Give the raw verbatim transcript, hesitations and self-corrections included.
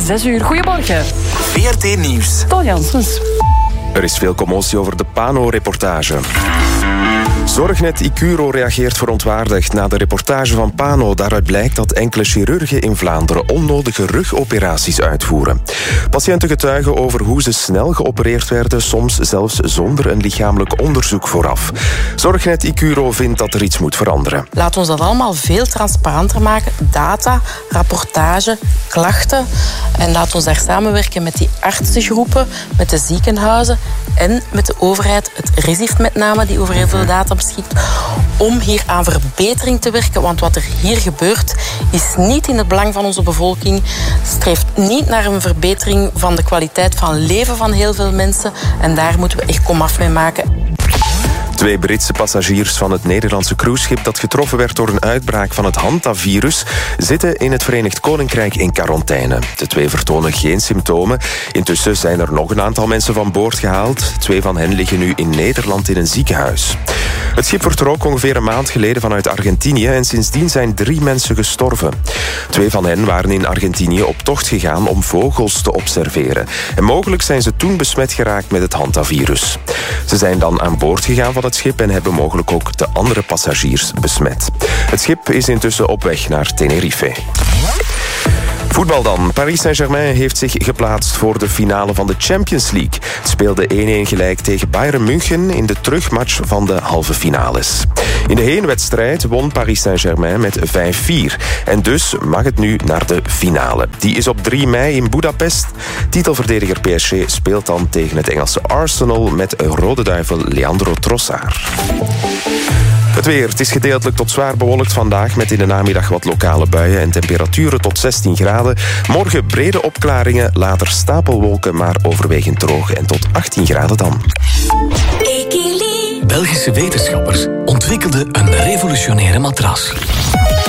zes uur. Goedemorgen. V R T Nieuws. Paul Janssens. Er is veel commotie over de Pano-reportage. Zorgnet Icuro reageert verontwaardigd na de reportage van Pano. Daaruit blijkt dat enkele chirurgen in Vlaanderen onnodige rugoperaties uitvoeren. Patiënten getuigen over hoe ze snel geopereerd werden, soms zelfs zonder een lichamelijk onderzoek vooraf. Zorgnet Icuro vindt dat er iets moet veranderen. Laat ons dat allemaal veel transparanter maken. Data, rapportage, klachten. En laat ons daar samenwerken met die artsengroepen, met de ziekenhuizen en met de overheid. Het RISIF met name, die over heel veel data beschikt, om hier aan verbetering te werken. Want wat er hier gebeurt, is niet in het belang van onze bevolking, streeft niet naar een verbetering van de kwaliteit van leven van heel veel mensen. En daar moeten we echt komaf mee maken. Twee Britse passagiers van het Nederlandse cruiseschip dat getroffen werd door een uitbraak van het hantavirus zitten in het Verenigd Koninkrijk in quarantaine. De twee vertonen geen symptomen. Intussen zijn er nog een aantal mensen van boord gehaald. Twee van hen liggen nu in Nederland in een ziekenhuis. Het schip vertrok ongeveer een maand geleden vanuit Argentinië en sindsdien zijn drie mensen gestorven. Twee van hen waren in Argentinië op tocht gegaan om vogels te observeren. En mogelijk zijn ze toen besmet geraakt met het hantavirus. Ze zijn dan aan boord gegaan van het schip en hebben mogelijk ook de andere passagiers besmet. Het schip is intussen op weg naar Tenerife. Voetbal dan. Paris Saint-Germain heeft zich geplaatst voor de finale van de Champions League. Het speelde één-één gelijk tegen Bayern München in de terugmatch van de halve finales. In de heenwedstrijd won Paris Saint-Germain met vijf vier. En dus mag het nu naar de finale. Die is op drie mei in Budapest. Titelverdediger P S G speelt dan tegen het Engelse Arsenal met rode duivel Leandro Trossard. Het weer. Het is gedeeltelijk tot zwaar bewolkt vandaag met in de namiddag wat lokale buien en temperaturen tot zestien graden. Morgen brede opklaringen, later stapelwolken, maar overwegend droog en tot achttien graden dan. Belgische wetenschappers ontwikkelden een revolutionaire matras.